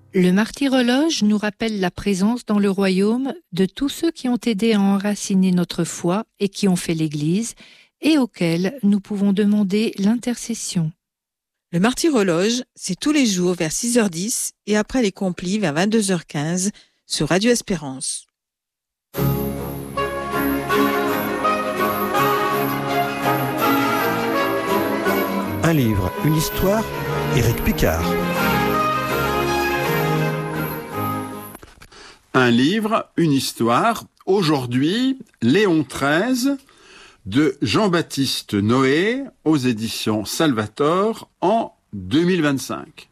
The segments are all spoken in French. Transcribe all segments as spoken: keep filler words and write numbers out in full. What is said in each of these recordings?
Le martyrologe nous rappelle la présence dans le royaume de tous ceux qui ont aidé à enraciner notre foi et qui ont fait l'Église, et auxquels nous pouvons demander l'intercession. Le martyrologe, c'est tous les jours vers six heures dix et après les complis vers vingt-deux heures quinze sur Radio Espérance. Un livre, une histoire, Éric Picard. Un livre, une histoire. Aujourd'hui, Léon treize de Jean-Baptiste Noé aux éditions Salvator en deux mille vingt-cinq.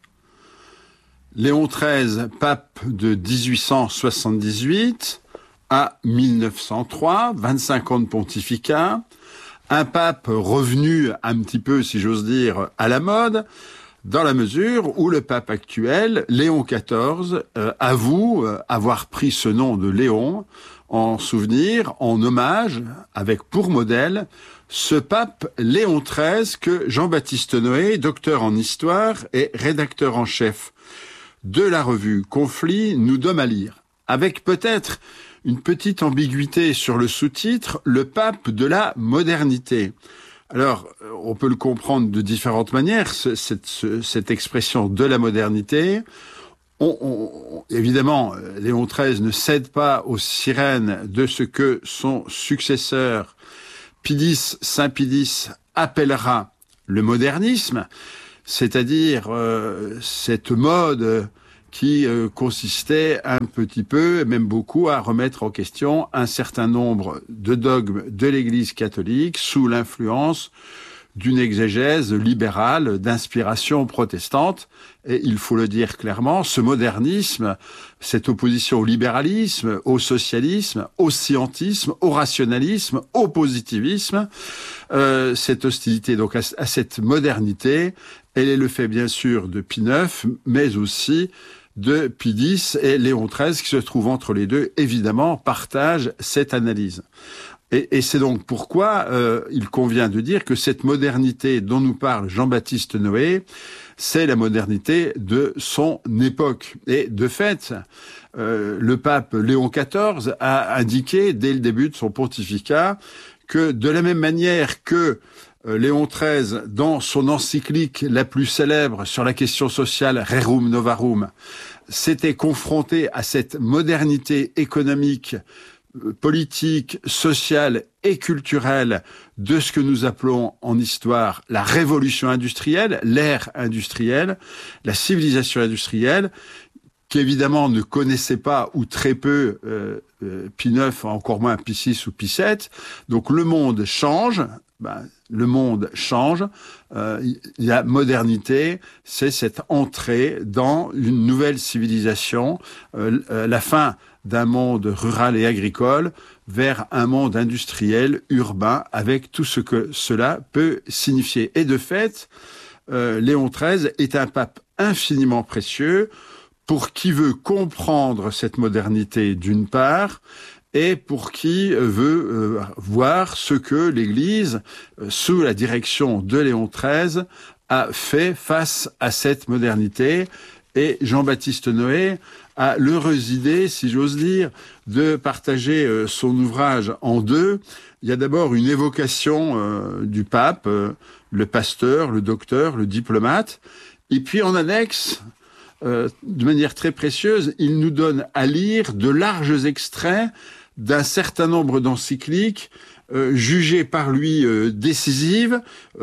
Léon treize, pape de dix-huit cent soixante-dix-huit à mille neuf cent trois, vingt-cinq ans de pontificat. Un pape revenu un petit peu, si j'ose dire, à la mode, dans la mesure où le pape actuel, Léon quatorze, euh, avoue euh, avoir pris ce nom de Léon en souvenir, en hommage, avec pour modèle, ce pape Léon treize que Jean-Baptiste Noé, docteur en histoire et rédacteur en chef de la revue Conflit, nous donne à lire. Avec peut-être une petite ambiguïté sur le sous-titre, le pape de la modernité. Alors, on peut le comprendre de différentes manières, ce, cette, ce, cette expression de la modernité. On, on, évidemment, Léon treize ne cède pas aux sirènes de ce que son successeur, Pidis, Saint Pidis, appellera le modernisme, c'est-à-dire euh, cette mode qui euh, consistait un petit peu, même beaucoup, à remettre en question un certain nombre de dogmes de l'Église catholique sous l'influence d'une exégèse libérale d'inspiration protestante. Et il faut le dire clairement, ce modernisme, cette opposition au libéralisme, au socialisme, au scientisme, au rationalisme, au positivisme, euh, cette hostilité donc à, à cette modernité, elle est le fait bien sûr de Pie neuf, mais aussi de Pie dix, et Léon treize, qui se trouve entre les deux, évidemment, partage cette analyse. Et, et c'est donc pourquoi euh, il convient de dire que cette modernité dont nous parle Jean-Baptiste Noé, c'est la modernité de son époque. Et de fait, euh, le pape Léon quatorze a indiqué, dès le début de son pontificat, que de la même manière que Léon treize, dans son encyclique la plus célèbre sur la question sociale, Rerum Novarum, s'était confronté à cette modernité économique, politique, sociale et culturelle de ce que nous appelons en histoire la révolution industrielle, l'ère industrielle, la civilisation industrielle, qui évidemment ne connaissait pas ou très peu euh, euh, Pie neuf, encore moins Pie six ou Pie sept. Donc le monde change. Ben, le monde change, euh, la modernité, c'est cette entrée dans une nouvelle civilisation, euh, euh, la fin d'un monde rural et agricole vers un monde industriel, urbain, avec tout ce que cela peut signifier. Et de fait, euh, Léon treize est un pape infiniment précieux pour qui veut comprendre cette modernité d'une part, et pour qui veut euh, voir ce que l'Église, euh, sous la direction de Léon treize, a fait face à cette modernité. Et Jean-Baptiste Noé a l'heureuse idée, si j'ose dire, de partager euh, son ouvrage en deux. Il y a d'abord une évocation euh, du pape, euh, le pasteur, le docteur, le diplomate. Et puis en annexe, euh, de manière très précieuse, il nous donne à lire de larges extraits d'un certain nombre d'encycliques euh, jugées par lui euh, décisives.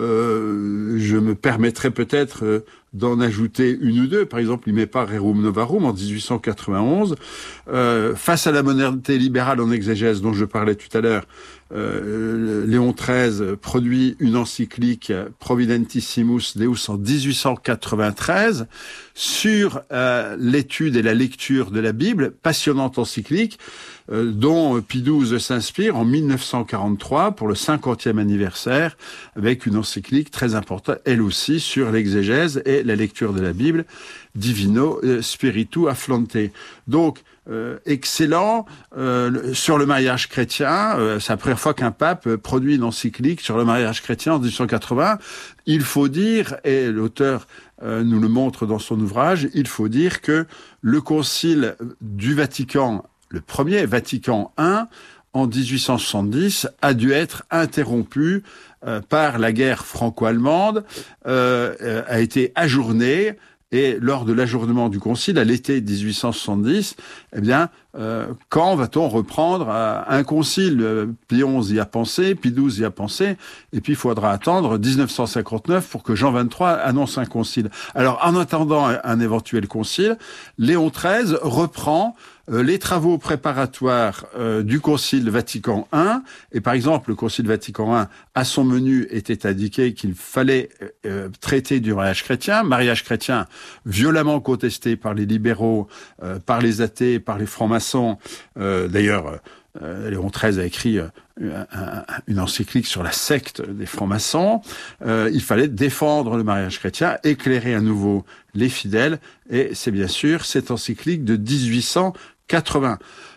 Euh, je me permettrai peut-être euh, d'en ajouter une ou deux. Par exemple, il met pas Rerum Novarum en dix-huit cent quatre-vingt-onze. Euh, face à la modernité libérale en exégèse dont je parlais tout à l'heure, euh, Léon treize produit une encyclique Providentissimus Deus en dix-huit cent quatre-vingt-treize sur euh, l'étude et la lecture de la Bible, passionnante encyclique, euh, dont Pie douze s'inspire en mille neuf cent quarante-trois pour le cinquantième anniversaire, avec une encyclique très importante, elle aussi, sur l'exégèse et et la lecture de la Bible, Divino Spiritu Afflante. Donc, euh, excellent. Euh, sur le mariage chrétien, euh, c'est la première fois qu'un pape euh, produit une encyclique sur le mariage chrétien en dix-huit cent quatre-vingts. Il faut dire, et l'auteur euh, nous le montre dans son ouvrage, il faut dire que le concile du Vatican, le premier Vatican I, en dix-huit cent soixante-dix, a dû être interrompu euh, par la guerre franco-allemande, euh, euh, a été ajourné. Et lors de l'ajournement du concile, à l'été dix-huit cent soixante-dix, eh bien, euh, quand va-t-on reprendre euh, un concile? Pie onze y a pensé, Pie douze y a pensé, et puis il faudra attendre dix-neuf cent cinquante-neuf pour que Jean vingt-trois annonce un concile. Alors, en attendant un, un éventuel concile, Léon treize reprend euh, les travaux préparatoires euh, du Concile Vatican I. Et par exemple, le Concile Vatican I, à son menu, était indiqué qu'il fallait euh, traiter du mariage chrétien, mariage chrétien violemment contesté par les libéraux, euh, par les athées, par les francs-maçons. Euh, d'ailleurs, euh, Léon treize a écrit euh, un, une encyclique sur la secte des francs-maçons. Euh, il fallait défendre le mariage chrétien, éclairer à nouveau les fidèles, et c'est bien sûr cette encyclique de dix-huit cent quatre-vingts.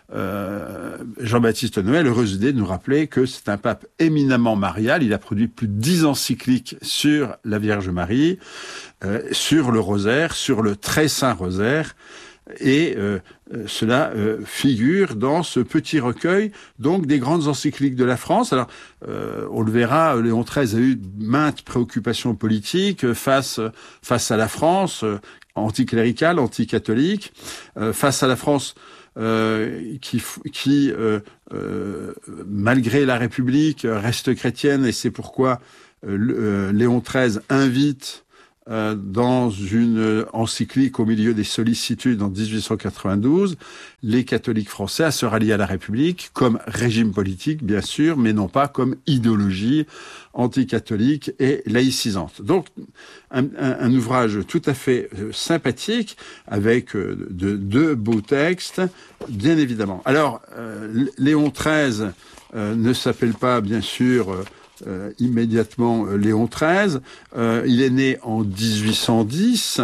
Euh, Jean-Baptiste Noël, heureuse idée de nous rappeler que c'est un pape éminemment marial. Il a produit plus de dix encycliques sur la Vierge Marie, euh, sur le rosaire, sur le très saint rosaire, et euh, cela euh, figure dans ce petit recueil donc des grandes encycliques de la France. Alors, euh, on le verra, Léon treize a eu maintes préoccupations politiques face face à la France, euh, anticléricale, anticatholique, euh, face à la France. Euh, qui, qui euh, euh, malgré la République, reste chrétienne, et c'est pourquoi euh, euh, Léon treize invite euh, dans une encyclique au milieu des sollicitudes en dix-huit cent quatre-vingt-douze les catholiques français à se rallier à la République comme régime politique, bien sûr, mais non pas comme idéologie anticatholique et laïcisante. Donc, un, un, un ouvrage tout à fait euh, sympathique, avec euh, de deux beaux textes, bien évidemment. Alors, euh, Léon treize euh, ne s'appelle pas, bien sûr, euh, euh, immédiatement euh, Léon treize. Euh, il est né en dix-huit cent dix.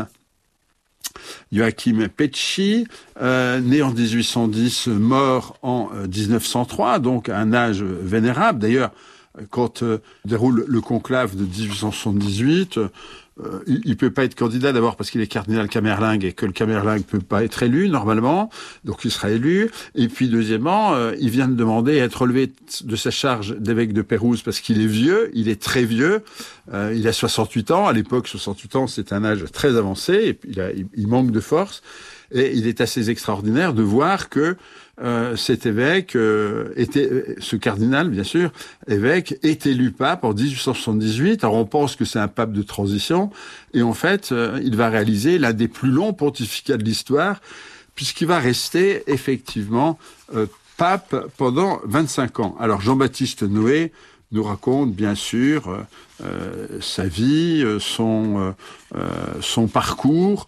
Joachim Pesci, euh, né en dix-huit cent dix, mort en euh, dix-neuf cent trois, donc à un âge vénérable. D'ailleurs, quand euh, déroule le conclave de dix-huit cent soixante-dix-huit, euh, il ne peut pas être candidat d'abord parce qu'il est cardinal camerlingue et que le camerlingue ne peut pas être élu normalement, donc il sera élu. Et puis deuxièmement, euh, il vient de demander à être relevé de sa charge d'évêque de Pérouse parce qu'il est vieux, il est très vieux, euh, il a soixante-huit ans. À l'époque, soixante-huit ans, c'est un âge très avancé, et puis il, a, il, il manque de force. Et il est assez extraordinaire de voir que euh, cet évêque euh, était, ce cardinal, bien sûr, évêque, est élu pape en dix-huit cent soixante-dix-huit. Alors on pense que c'est un pape de transition, et en fait, euh, il va réaliser l'un des plus longs pontificats de l'histoire, puisqu'il va rester effectivement euh, pape pendant vingt-cinq ans. Alors Jean-Baptiste Noé nous raconte bien sûr euh, euh, sa vie, son euh, euh, son parcours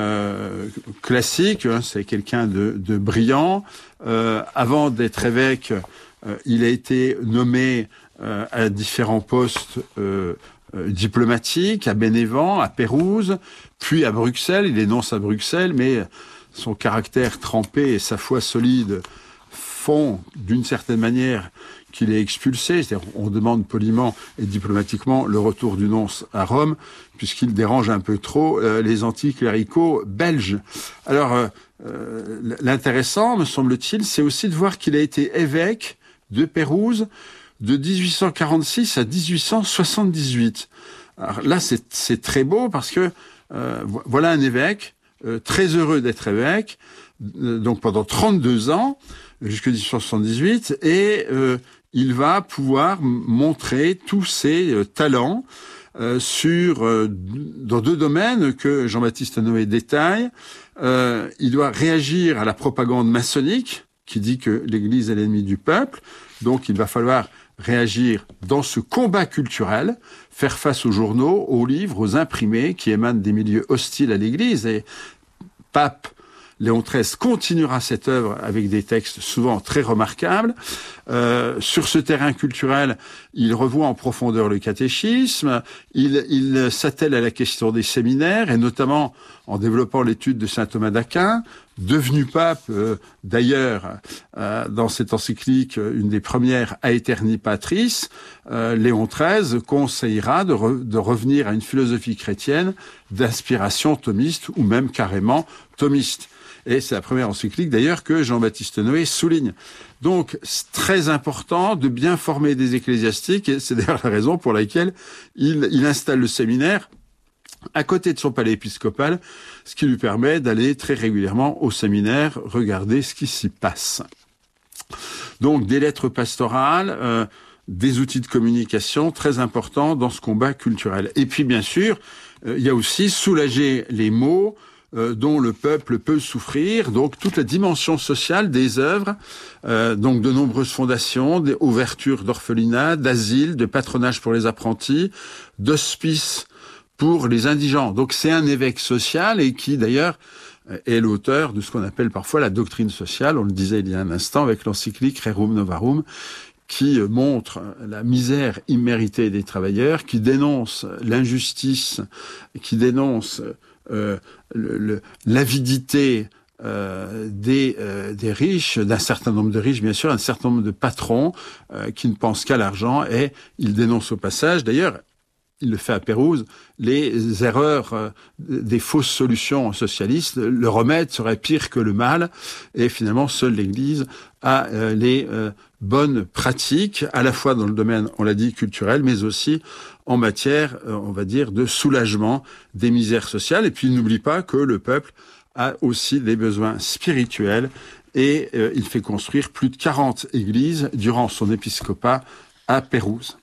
euh, classique. Hein, c'est quelqu'un de, de brillant. Euh, avant d'être évêque, euh, il a été nommé euh, à différents postes euh, euh, diplomatiques, à Bénévent, à Pérouse, puis à Bruxelles. Il énonce à Bruxelles, mais son caractère trempé et sa foi solide font d'une certaine manière qu'il est expulsé, c'est-à-dire on demande poliment et diplomatiquement le retour du nonce à Rome, puisqu'il dérange un peu trop euh, les anticléricaux belges. Alors, euh, euh, l'intéressant, me semble-t-il, c'est aussi de voir qu'il a été évêque de Pérouse de dix-huit cent quarante-six à dix-huit cent soixante-dix-huit. Alors là, c'est, c'est très beau, parce que euh, voilà un évêque, euh, très heureux d'être évêque, euh, donc pendant trente-deux ans, jusqu'en dix-huit cent soixante-dix-huit, et euh, il va pouvoir montrer tous ses euh, talents euh, sur euh, dans deux domaines que Jean-Baptiste Noé détaille. Euh, il doit réagir à la propagande maçonnique qui dit que l'Église est l'ennemi du peuple, donc il va falloir réagir dans ce combat culturel, faire face aux journaux, aux livres, aux imprimés qui émanent des milieux hostiles à l'Église. Et pape Léon treize continuera cette œuvre avec des textes souvent très remarquables. Euh, sur ce terrain culturel, il revoit en profondeur le catéchisme, il, il s'attelle à la question des séminaires, et notamment en développant l'étude de saint Thomas d'Aquin, devenu pape, euh, d'ailleurs, euh, dans cette encyclique, une des premières Aeterni Patris, euh, Léon treize conseillera de, re, de revenir à une philosophie chrétienne d'inspiration thomiste, ou même carrément thomiste. Et c'est la première encyclique, d'ailleurs, que Jean-Baptiste Noé souligne. Donc, c'est très important de bien former des ecclésiastiques, et c'est d'ailleurs la raison pour laquelle il, il installe le séminaire à côté de son palais épiscopal, ce qui lui permet d'aller très régulièrement au séminaire regarder ce qui s'y passe. Donc, des lettres pastorales, euh, des outils de communication très importants dans ce combat culturel. Et puis, bien sûr, euh, il y a aussi soulager les maux euh, dont le peuple peut souffrir, donc toute la dimension sociale des œuvres, euh, donc de nombreuses fondations, des ouvertures d'orphelinats, d'asiles, de patronage pour les apprentis, d'hospices pour les indigents. Donc c'est un évêque social et qui d'ailleurs est l'auteur de ce qu'on appelle parfois la doctrine sociale, on le disait il y a un instant avec l'encyclique Rerum Novarum, qui montre la misère imméritée des travailleurs, qui dénonce l'injustice, qui dénonce euh, le, le, l'avidité euh, des, euh, des riches, d'un certain nombre de riches bien sûr, un certain nombre de patrons euh, qui ne pensent qu'à l'argent, et il dénonce au passage, d'ailleurs, il le fait à Pérouse, les erreurs euh, des fausses solutions socialistes. Le remède serait pire que le mal, et finalement seule l'Église a euh, les euh, bonnes pratiques, à la fois dans le domaine, on l'a dit, culturel, mais aussi en matière, euh, on va dire, de soulagement des misères sociales. Et puis, il n'oublie pas que le peuple a aussi des besoins spirituels, et euh, il fait construire plus de quarante églises durant son épiscopat à Pérouse.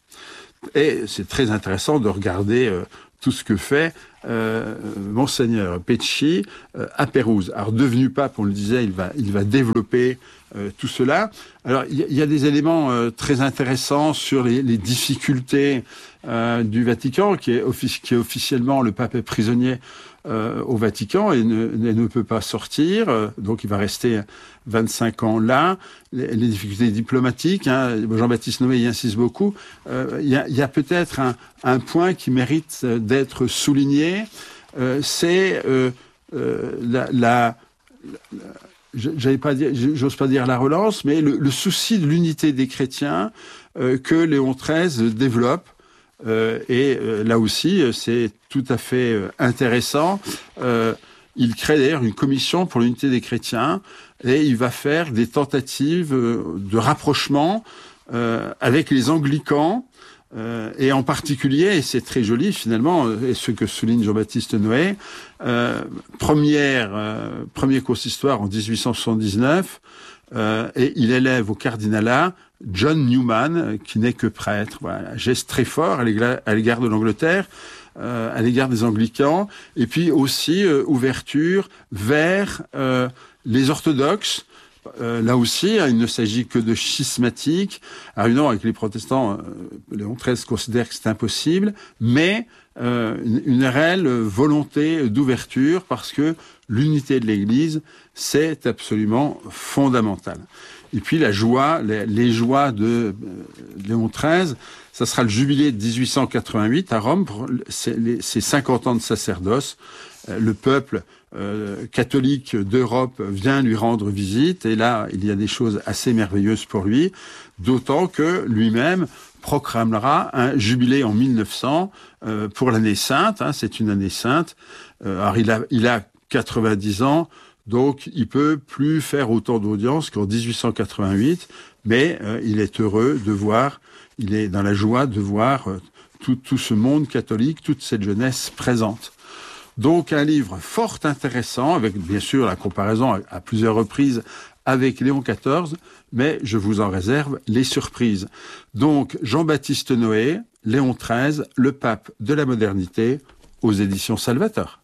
Et c'est très intéressant de regarder euh, tout ce que fait euh, Monseigneur Pecci euh, à Pérouse. Alors, devenu pape, on le disait, il va, il va développer euh, tout cela. Alors, il y, y a des éléments euh, très intéressants sur les, les difficultés euh, du Vatican, qui est, offic- qui est officiellement, le pape est prisonnier euh, au Vatican et ne, ne, ne peut pas sortir. Euh, donc, il va rester vingt-cinq ans là. Les, les difficultés diplomatiques, hein, Jean-Baptiste Noé y insiste beaucoup. Euh, il y a, y a peut-être un, un point qui mérite d'être souligné, euh, c'est euh, euh, la, la, la j'allais pas dire, j'ose pas dire la relance, mais le, le souci de l'unité des chrétiens euh, que Léon treize développe. Euh, et euh, là aussi, c'est tout à fait euh, intéressant. Euh, il crée d'ailleurs une commission pour l'unité des chrétiens, et il va faire des tentatives euh, de rapprochement euh, avec les anglicans, euh, et en particulier, et c'est très joli finalement, et ce que souligne Jean-Baptiste Noé, euh, première, euh, premier consistoire en dix-huit cent soixante-dix-neuf, euh, et il élève au cardinalat John Newman, qui n'est que prêtre. Voilà, un geste très fort à l'égard, à l'égard de l'Angleterre, euh, à l'égard des anglicans, et puis aussi euh, ouverture vers euh, les orthodoxes. Euh, là aussi, hein, il ne s'agit que de schismatiques. Alors évidemment, avec les protestants, euh, Léon treize considère que c'est impossible, mais euh, une, une réelle volonté d'ouverture, parce que l'unité de l'Église, c'est absolument fondamental. Et puis la joie, les, les joies de euh, Léon treize, ça sera le jubilé de dix-huit cent quatre-vingt-huit à Rome, pour ses, les, ses cinquante ans de sacerdoce. Euh, le peuple euh, catholique d'Europe vient lui rendre visite, et là, il y a des choses assez merveilleuses pour lui, d'autant que lui-même proclamera un jubilé en mille neuf cents euh, pour l'année sainte, hein, c'est une année sainte. Euh, alors il a, il a quatre-vingt-dix ans, donc il peut plus faire autant d'audience qu'en dix-huit cent quatre-vingt-huit, mais euh, il est heureux de voir, il est dans la joie de voir euh, tout, tout ce monde catholique, toute cette jeunesse présente. Donc un livre fort intéressant, avec bien sûr la comparaison à, à plusieurs reprises avec Léon quatorze, mais je vous en réserve les surprises. Donc Jean-Baptiste Noé, Léon treize, le pape de la modernité, aux éditions Salvator.